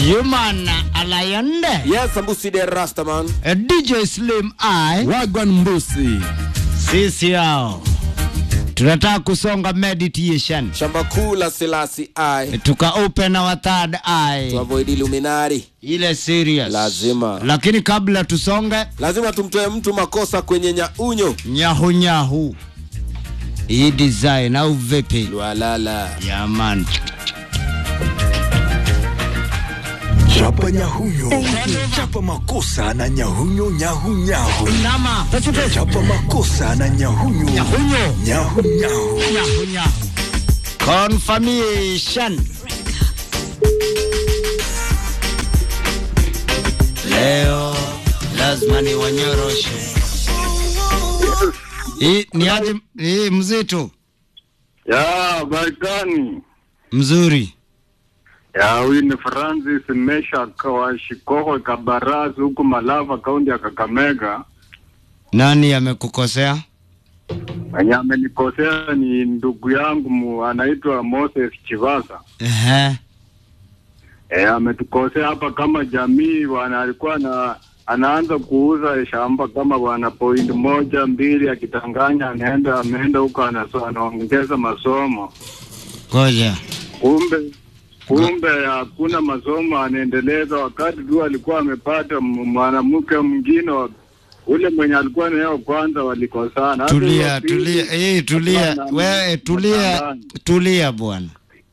Human Alayande. Yes, Mbusi de Rastaman. DJ Slim I. Wagwan Mbusi. Sisi yao. Tunataka kusonga meditation. Shamba kula Selasi I. Tuka open our third eye. To avoid Illuminati. Ile serious. Lazima. Lakini kabla tusonge, lazima tumtoe mtu makosa kwenye nyaunyo. Nyahu. Hii design au vipi? Lwalala. Yeah man. Chapa nyahunyo. Chapa makosa na nyahunyo nyahu. Nama. Chapa makosa na nyahunyo. Nyahu. Confirmation. Leo lazima ni wanyoroshe. Ni aje mzito? Ya, Baikani. Mzuri. Ya, huyu ni Francis Mesha kwa Shikoho Kabarazi huku Malava kaunti ya Kakamega. Nani amekukosea? Mwenye amenikosea ni ndugu yangu anaitwa Moses Chivasa. Ametukosea hapa kama jamii, alikuwa anaanza kuuza shamba kama bwana point 1 2 akitanganya ameenda huko anaongeza masomo. Ngoja. Kumbe hakuna masomo anaendeleza, wakati tu alikuwa amepata mwanamke mwingine ule mwenye alikuwa naye kwanza walikosana. Tulia bwana.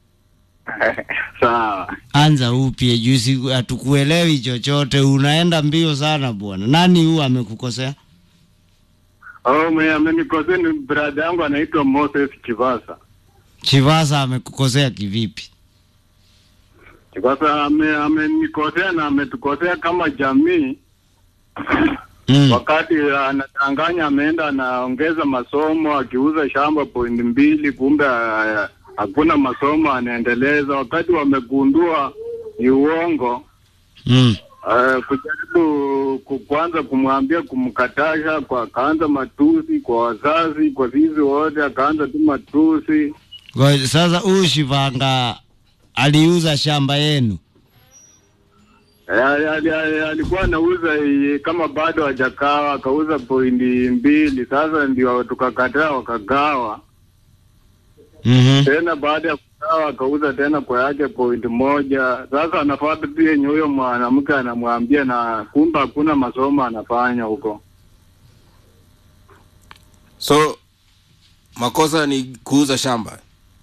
Sawa. Anza upya juzi hatukuelewi chochote, unaenda mbio sana bwana. Nani huyu amekukosea? Amenikosea ni brother yangu anaitwa Moses Chivasa. Chivasa amekukosea kivipi? Chivasa amenikosea na ametukosea kama jamii. Wakati anatanganya ameenda anaongeza masomo akiuza shamba point 2 kumbe hakuna masomo anaendeleza, wakati wamegundua ni uongo. Kujaribu kuanza kumwambia kumkatasha kwa kaanza matusi kwa wazazi kwa sisi wote, akaanza tu matusi. Sasa huyu Shivanga aliuza shamba yenu? Alikuwa anauza kama bado hajakawa, akauza point 2. Sasa ndio tukakataa wakagawa. Tena baada ya kugawa akauza tena kwa yake point 1. Sasa anafuata tu yenye huyo mwanamke anamwambia, na kumbe hakuna masomo anafanya huko. So makosa ni kuuza shamba.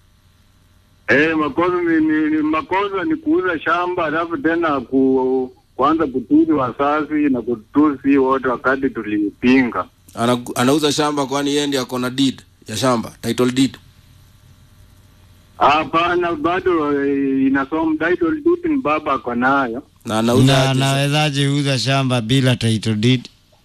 Makosa ni kuuza shamba, alafu tena kuanza kutusi wazazi na kutusi wote wakati tulipinga. Anauza shamba kwani yeye ndiye akona deed ya shamba, title deed? Hapana, bado inasoma title deed ni baba ako nayo. Na anawezaje uza shamba bila title deed?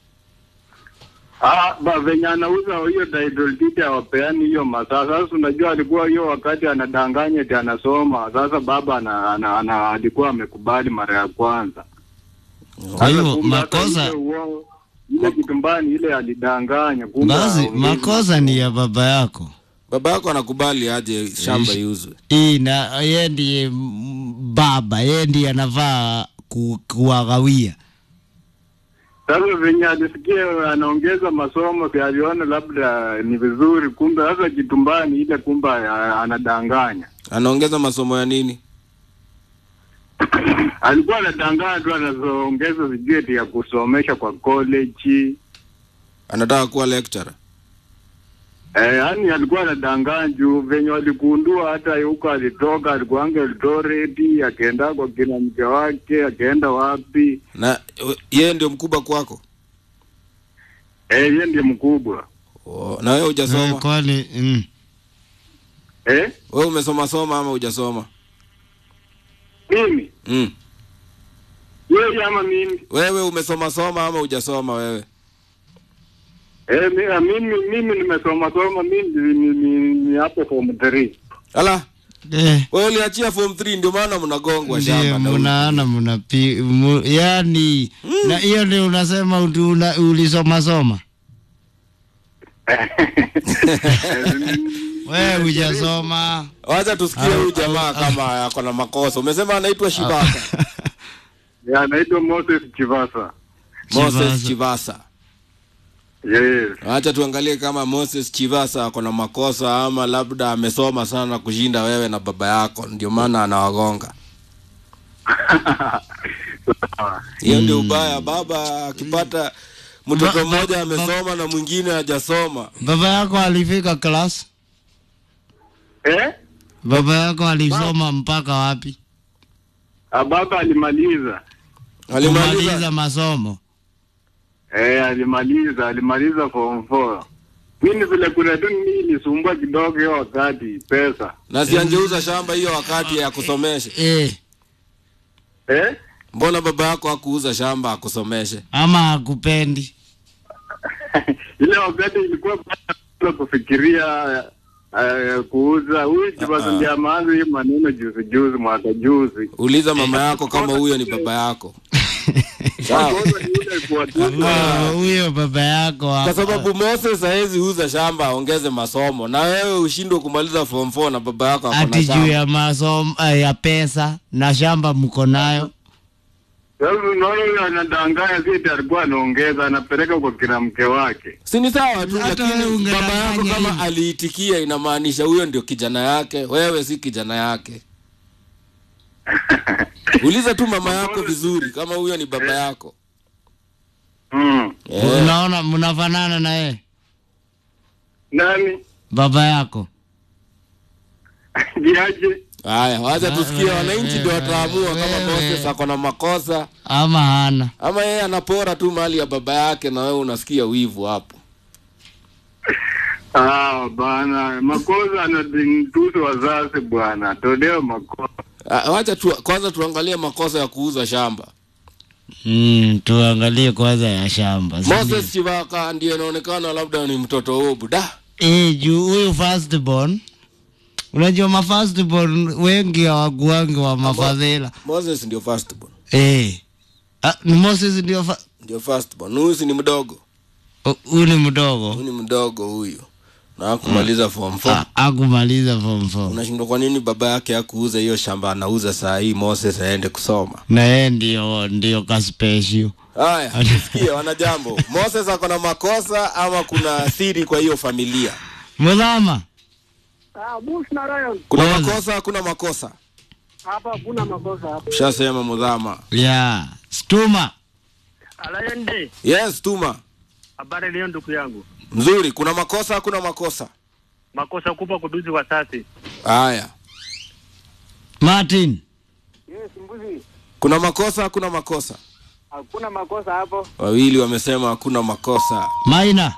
Venye anauza hiyo title deed hawapeani hiyo masaa. Sasa unajua alikuwa hiyo wakati anadanganya eti anasoma. Sasa baba alikuwa amekubali mara ya kwanza. Kwa hiyo makosa ile kitumbani ile alidanganya. Basi makosa ni ya baba yako. Baba yako anakubali aje shamba iuzwe? Na yeye ndiye baba, yeye ndiye anavaa kuwagawia. Sasa venye alisikia anaongeza masomo, si aliona labda ni vizuri, kumbe sasa kitumbani ile kumbe anadanganya. Anaongeza masomo ya nini? Alikuwa anadanganya tu, anaongeza sijui ya kusomesha kwa college. Anataka kuwa lecturer. Yaani alikuwa anadanganya juu venye waligundua hata huko alitoka, alikuwa Eldoret, akaenda kwa kina mke wake, akaenda wapi. Na yeye ndio mkubwa kwako? Yeye ndiye mkubwa. Na wewe hujasoma? Kwani wewe umesoma ama hujasoma? Mimi? Yeye ama mimi? Wewe umesoma ama hujasoma wewe? Mimi nimesoma, mimi ni hapo form 3. Ala. Wewe uliachia form 3 ndio maana mnagongwa shamba na unaona yani na hiyo ndio unasema ulisoma. Wewe hujasoma. Wacha tusikie huyu jamaa kama yako na makosa. Umesema anaitwa Shivasa. Ya, naitwa Moses Chivasa. Moses Chivasa. Yes. Acha tuangalie kama Moses Chivasa ako na makosa ama labda amesoma sana kushinda wewe na baba yako ndio maana anawagonga. Hiyo ndio ubaya, baba akipata mtoto mmoja amesoma na mwingine hajasoma. Baba yako alifika class? Baba yako alisoma mpaka wapi? Baba alimaliza masomo. Alimaliza form 4. Mimi vile kuna tu nilisumbua kidogo hiyo wakati pesa. Na si angeuza shamba hiyo wakati ya kusomesha. Mbona baba yako hakuuza shamba akusomeshe? Ama hakupendi? Ile wakati ilikuwa bado kufikiria kuuza. Huyu Chivasa ndiye amaanza hiyo maneno juzi mwaka juzi. Uliza mama yako kama huyo ni baba yako. Huyo baba yako kwa sababu Moses haezi uza shamba ongeze masomo na wewe ushindwe kumaliza form 4 na baba yako akona shamba. Ati juu ya masomo ya pesa na shamba mko nayo. Sasa unaona anadanganya sisi alikuwa anaongeza anapeleka kwa kila mke wake. Si ni sawa tu lakini baba yako kama aliitikia inamaanisha huyo ndio kijana yake, wewe si kijana yake. Uliza tu mama yako vizuri kama huyo ni baba yako. Unaona mnafanana na yeye? Nani? Baba yako. Diaje? Haya, wacha tusikie wananchi ndio wataamua kama Moses ako na makosa ama hana. Ama yeye anapora tu mali ya baba yake na wewe unasikia wivu hapo. Bana, makosa anadintuzo wazazi bwana. Todeo makosa. Wacha kwanza tuangalie makosa ya kuuza shamba. Tuangalie kwanza ya shamba. Moses Chivaka ndiye anaonekana labda ni mtoto obu da. Juu huyu first born. Unajua ma first born wengi hawakuangi wa mafadhila. Moses ndio first born. Ni Moses ndio first born. Huyu ni mdogo. Huyu ni mdogo. Huyu ni mdogo huyu. Na hakumaliza form 4. Hakumaliza form 4. Unashindwa kwa nini baba yake hakuuza hiyo shamba anauza saa hii Moses aende kusoma? Na yeye ndio ka special. Haya, tusikie wanajambo. Moses ako na makosa ama kuna siri kwa hiyo familia? Mudhama. Bush na Ryan. Kuna makosa, hakuna makosa? Hapa kuna makosa hapa. Ushasema Mudhama. Yeah. Stuma. Alayende. Yes, Stuma. Habari leo ndugu yangu. Mzuri, kuna makosa, hakuna makosa? Makosa kubwa kuduzi wasasi. Haya. Martin. Yes, mbuzi. Kuna makosa, hakuna makosa? Hakuna makosa hapo. Wawili wamesema hakuna makosa. Maina.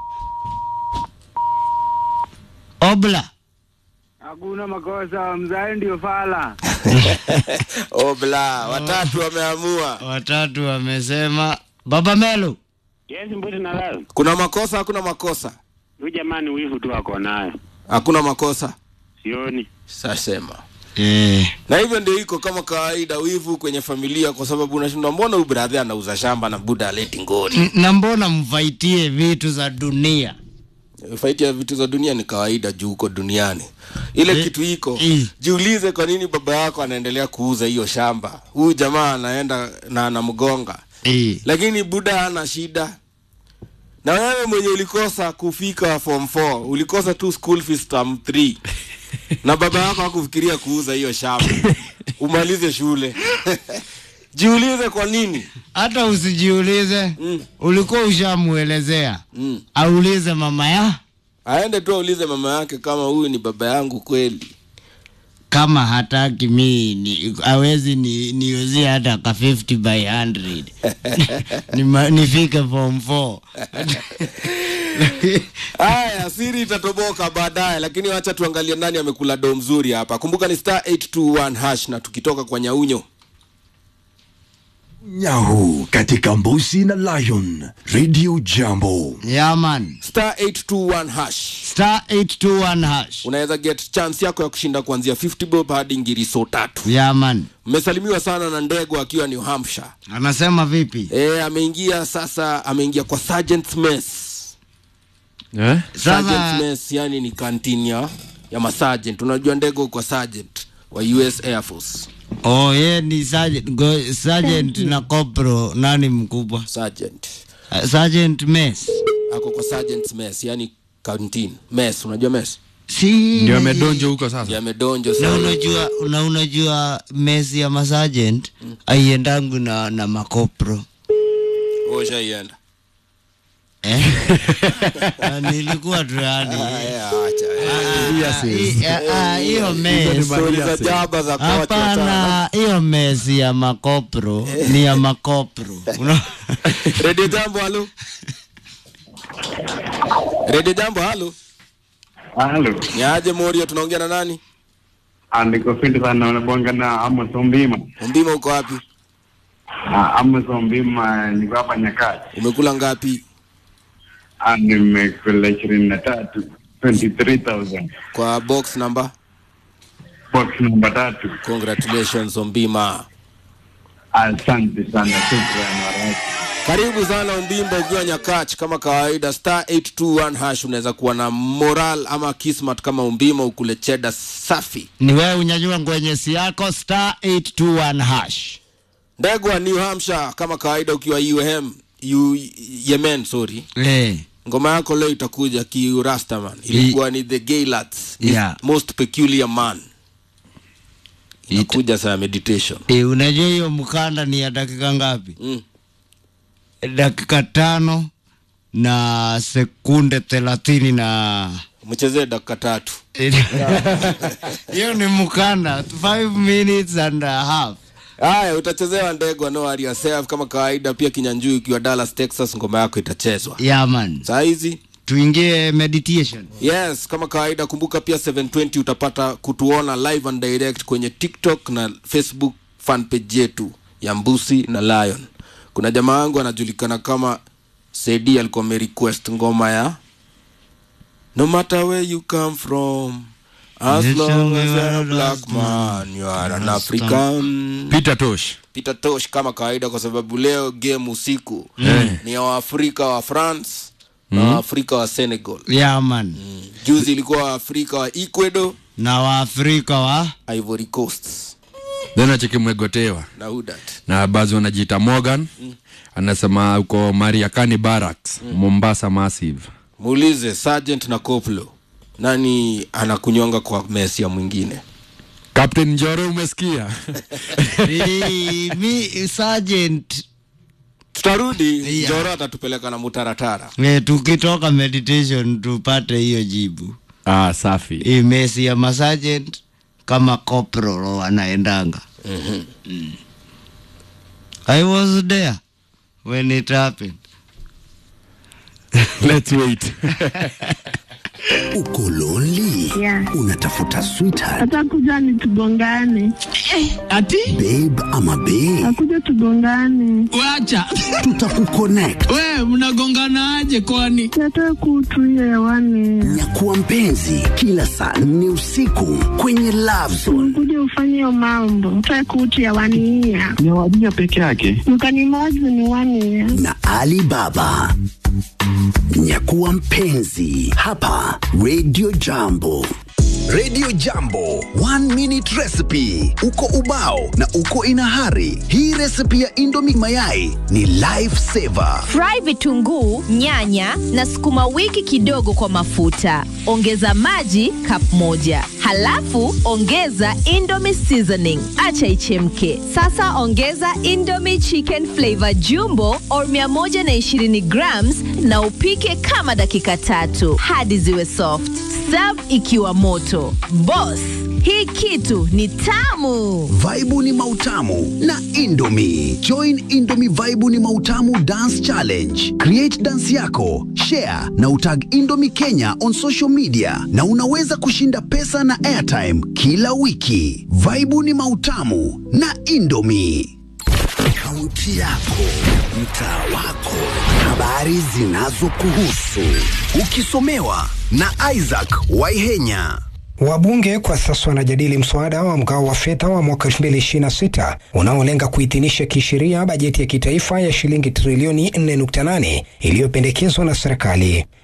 Obla. Hakuna makosa, mzai ndio fala. Obla, watatu wameamua. Watatu wamesema Baba Melo. Yes, mbuzi na leo. Kuna makosa, hakuna makosa? Huyu jamani wivu tu wako naye. Hakuna makosa? Sioni. Sasema. Na hivyo ndio iko kama kawaida wivu kwenye familia kwa sababu unashindwa mbona huyu brother anauza shamba na buda aleti ngoni. Na mbona mfaitie vitu za dunia? Faitia vitu za dunia ni kawaida juu uko duniani. Ile kitu iko, jiulize kwa nini baba yako anaendelea kuuza hiyo shamba. Huyu jamaa anaenda na anamgonga. Lakini buda hana shida. Na wewe mwenye ulikosa kufika form 4, ulikosa tu school fees term 3. Na baba yako hakufikiria kuuza hiyo shamba. Umalize shule. Jiulize kwa nini? Hata usijiulize. Ulikuwa ushamuelezea. Aulize mama ya. Aende tu aulize mama yake kama huyu ni baba yangu kweli. Kama hataki mimi hawezi niuzie hata ka 50 by 100. Nifike form 4. Haya, siri itatoboka baadaye lakini wacha tuangalie nani amekula do mzuri hapa. Kumbuka ni *821# na tukitoka kwa Nyaunyo. Nyahu katika Mbuzi na Lion Radio Jambo. Yeah man. *821#. *821#. Unaweza get chance yako ya kushinda kuanzia 50 bob hadi ngiriso 3. Yeah man. Mmesalimiwa sana na Ndego akiwa New Hampshire. Anasema vipi? Ameingia kwa Sergeant's Mess. Sergeant's Mess yani ni canteen ya masergeant. Unajua Ndego kwa sergeant wa US Air Force. Oh, yeye ni sergeant na corporal. Nani mkubwa? Sergeant. Sergeant Mess. Ako kwa sergeant's mess, yani canteen. Mess, unajua mess? Si ndio amedonjo huko sasa. Ndio amedonjo sasa. Unajua Mess ya masergeant aiendangu na makopro. Shaienda. Nilikuwa tuani. Hiyo Mess. Hapana, hiyo Mess ya makopro ni ya makopro. Radio Jambo, halo. Radio Jambo, halo. Halo. Niaje Morio, tunaongea na nani? Andiko fiti sana unabonga na Amos Ombima. Ombima uko wapi? Amos Ombima niko hapa Nyakati. Umekula ngapi? Nimekula 23,000. Kwa box number? Box number 3. Congratulations Ombima. Asante sana, shukrani. Karibu sana Ombimba ukiwa Nyakach kama kawaida *821# unaweza kuwa na moral ama kismat kama Ombima ukule cheddar safi. Ni wewe unyanyua ngwenyesi yako *821#. Ndegwa New Hampshire kama kawaida ukiwa Yemen. Ngoma yako leo itakuja Rastaman. Ilikuwa ni The Gaylats. Most peculiar man. Itakuja saa meditation. Unajua hiyo mkanda ni ya dakika ngapi? Dakika 5 na sekunde 30 na mchezee dakika 3. Hiyo ni mkanda 5 minutes and a half. Haya, utachezewa Ndegwa, no worry yourself kama kawaida. Pia Kinyanjui ukiwa Dallas Texas ngoma yako itachezwa. Yeah man. Saa hizi tuingie meditation. Yes, kama kawaida kumbuka pia 720 utapata kutuona live and direct kwenye TikTok na Facebook fan page yetu ya Mbusi na Lion. Kuna jamaa wangu anajulikana kama Saidi alikuwa request ngoma ya No matter where you come from, as long as you're a black man, you are an African. Peter Tosh kama kawaida kwa sababu leo game usiku ni ya Afrika wa France na Afrika wa Senegal. Yeah man. Juzi ilikuwa Afrika wa Ecuador na wa Afrika wa Ivory Coast. Dena cheki mwegotewa. Na Hudat. Na baadhi wanajiita Morgan. Anasema uko Mariakani Barracks, Mombasa Massive. Muulize Sergeant na Koplo. Nani anakunyonga kwa Messi ya mwingine? Captain Njoro umesikia? Mi Sergeant tutarudi. Njoro atatupeleka na mutaratara. Tukitoka meditation tupate hiyo jibu. Safi. Messi ya masergeant kama corporal wanaendanga. I was there when it happened. Let's wait. Uko lonely? Unatafuta sweetheart? Atakuja ni tugongane. Ati? Babe ama babe? Akuja tugongane. Wacha. Tutakuconnect. We, mnagongana aje kwani? Nataka kutuia hewani. Nyakuwa mpenzi kila saa 4 usiku kwenye Love Zone. Kuja ufanye hiyo mambo. Nataka kutuia hewani. Ni wadia peke yake. Mkanimozi ni 1 year. Na Alibaba. Nyakuwa mpenzi hapa Radio Jambo. Radio Jambo 1 minute recipe. Uko ubao na uko inahari. Hii recipe ya Indomie mayai ni life saver. Fry vitunguu, nyanya na sukuma wiki kidogo kwa mafuta. Ongeza maji cup 1. Halafu ongeza Indomie seasoning. Acha ichemke. Sasa ongeza Indomie chicken flavor jumbo or 120 grams na upike kama dakika 3 hadi ziwe soft. Serve ikiwa moto. Boss, hii kitu ni tamu. Vaibu ni mautamu na Indomie. Join Indomie Vaibu ni mautamu dance challenge. Create dance yako, share na utag Indomie Kenya on social media na unaweza kushinda pesa na airtime kila wiki. Vaibu ni mautamu na Indomie. Kaunti yako, mtaa wako, habari zinazokuhusu. Ukisomewa na Isaac Waihenya. Wabunge kwa sasa wanajadili mswada wa mgao wa fedha wa mwaka 2026 unaolenga kuidhinisha kisheria bajeti ya kitaifa ya shilingi trilioni 4.8 iliyopendekezwa na serikali.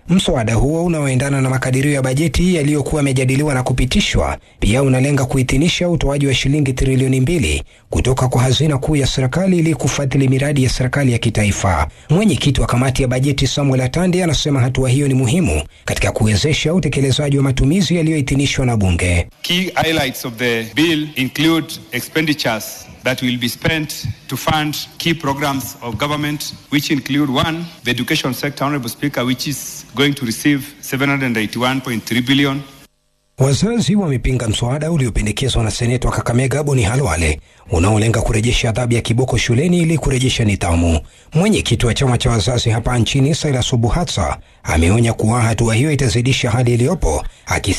Mswada huo unaoendana na makadirio ya bajeti yaliyokuwa yamejadiliwa na kupitishwa pia unalenga kuidhinisha utoaji wa shilingi trilioni 2 kutoka kwa hazina kuu ya serikali ili kufadhili miradi ya serikali ya kitaifa. Mwenyekiti wa kamati ya bajeti Samuel Atandi anasema hatua hiyo ni muhimu katika kuwezesha utekelezaji wa matumizi yaliyoidhinishwa na bunge. Key highlights of the bill include expenditures that will be spent to fund key programs of government, which include one, the education sector, Honorable Speaker, which is going to receive 781.3 billion. Wazazi wamepinga mswada uliopendekezwa na seneta wa Kakamega Boni Halwale unaolenga kurejesha adhabu ya kiboko shuleni ili kurejesha nidhamu. Mwenyekiti wa chama cha wazazi hapa nchini Silas Obuhatsa ameonya kuwa hatua hiyo itazidisha hali iliyopo